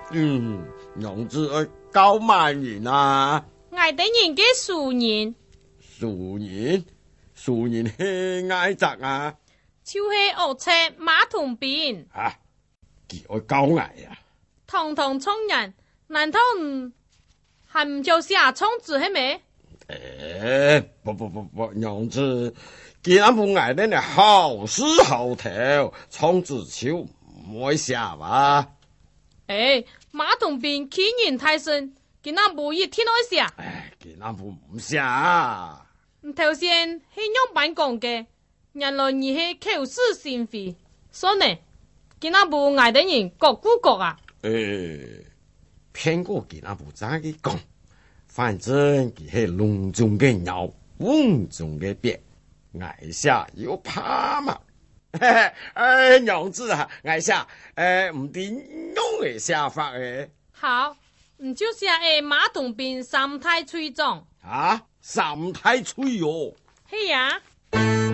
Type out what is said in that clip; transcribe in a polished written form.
娘子爱教慢人啊。 爱得人嘅熟人， 熟人係愛宅啊。 就是學車馬同邊。 啊，佢愛教藝啊。 堂堂聰人，難道還唔就是阿聰子係咪？ 不，娘子，既然不愛呢，好事好頭，聰子就唔會寫吧。 馬同邊欺人太甚，佢那無意天愛寫。 佢那不唔寫。 頭先係樣板講嘅，原來你係口是心非，所以呢，佢那無愛的人各顧各啊。 騙過佢那不咋嘅講，反正佢係籠中嘅鳥，瓮中嘅鱉，愛寫又怕嘛。娘子啊，愛寫唔知用嘅寫法嘅。 好，唔就寫馬同邊三太吹狀。 三太吹喲。 係啊。